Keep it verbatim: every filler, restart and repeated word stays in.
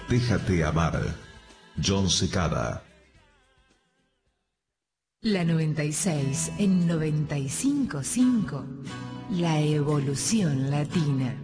Déjate amar. John Secada. La noventa y seis en noventa y cinco punto cinco. La evolución latina.